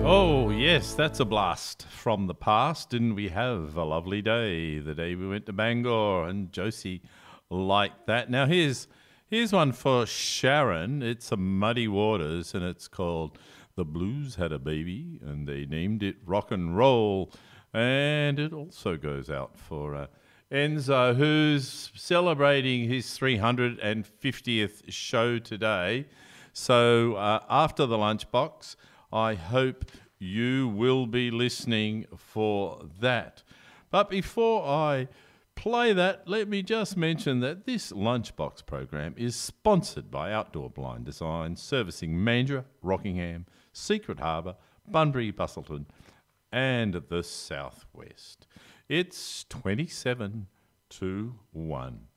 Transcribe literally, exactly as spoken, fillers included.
Oh, yes, that's a blast from the past. Didn't we have a lovely day the day we went to Bangor, and Josie liked that. Now, here's here's one for Sharon. It's a Muddy Waters, and it's called The Blues Had a Baby, and they named it Rock and Roll. And it also goes out for uh, Enzo, who's celebrating his three hundred fiftieth show today. So uh, after the lunchbox, I hope you will be listening for that. But before I play that, let me just mention that this lunchbox program is sponsored by Outdoor Blind Design, servicing Mandurah, Rockingham, Secret Harbour, Bunbury, Bustleton, and the Southwest. It's twenty-seven to one.